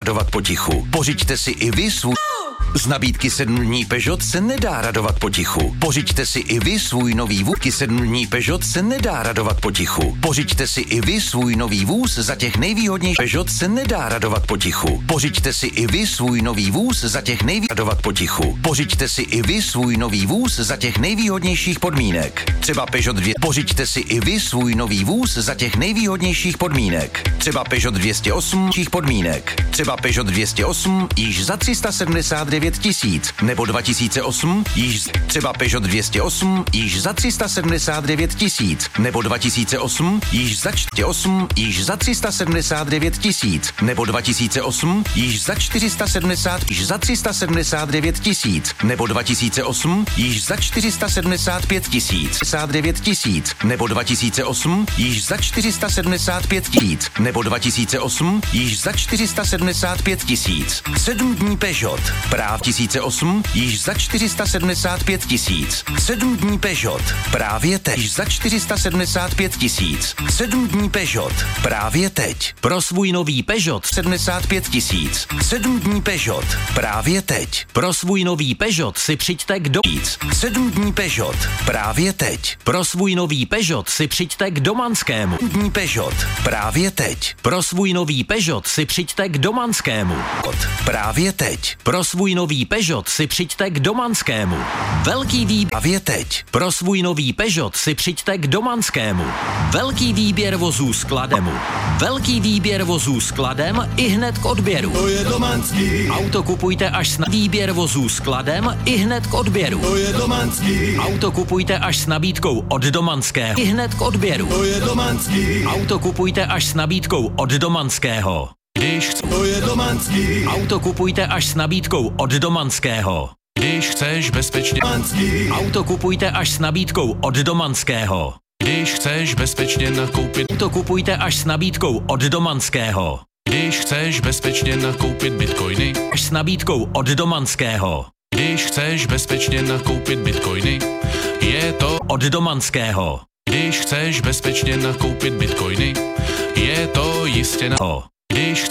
radovat potichu. Pořiďte si i vy svůj... Z nabídky 7 dní Peugeot se nedá radovat potichu. Pořiďte si i vy svůj nový vůz. 7 dní Peugeot se nedá radovat potichu. Pořiďte si i vy svůj nový vůz za těch nejvýhodnějších. Peugeot se nedá radovat potichu. Pořiďte si i vy svůj nový vůz za těch radovat potichu. Pořiďte si i vy svůj nový vůz za těch nejvýhodnějších podmínek. Třeba Peugeot 2. Pořiďte si i vy svůj nový vůz za těch nejvýhodnějších podmínek. Třeba Peugeot 208 podmínek. Třeba Peugeot 208 již za 379 tisíc, nebo 2008 již třeba Peugeot 208 již za 379 tisíc, nebo 2008 již za 48 již za 379 tisíc, nebo 2008 již za 470 již za 379 tisíc, nebo 2008 již za 475 tisíc, 59 tisíc, nebo 2008 již za 475 tisíc, nebo 2008 již za 475 tisíc. 7 dní Peugeot. Práv 2008 již za 475 tisíc. 7 dní Peugeot. Právě teď. Již za 475 tisíc. 7 dní Peugeot. Právě teď. Pro svůj nový Peugeot 75 tisíc. 7 dní Peugeot. Právě teď. Pro svůj nový Peugeot si přijďte k 7 dní Peugeot. Právě teď. Pro svůj nový Peugeot si přijďte k Domanskému. 7 dní Peugeot. Právě teď. Pro svůj nový Peugeot si přijďte k Domanskému. Právě teď. Pro svůj nový Peugeot si přijďte k Domanskému. Velký výběr. Právě teď. Pro svůj nový Peugeot si přijďte k Domanskému. Velký výběr vozů s kladem. Velký výběr vozů s kladem i hned k odběru. To je Domanský. Auto kupujte až s výběr vozů s kladem i hned k odběru. To je Domanský. Auto kupujte až s nabídkou od Domanského i hned k odběru. To je Domanský. Auto kupujte až s nabídkou od Domanského. To je Domanský. Auto kupujte až s nabídkou od Domanského. Když chceš bezpečně Domanský. Auto kupujte až s nabídkou od Domanského. Když chceš bezpečně nakoupit Auto kupujte až s nabídkou od Domanského. Když chceš bezpečně nakoupit bitcoiny Až s nabídkou od Domanského. Když chceš bezpečně nakoupit bitcoiny je to Od Domanského. Když chceš bezpečně nakoupit bitcoiny je to jistě na Když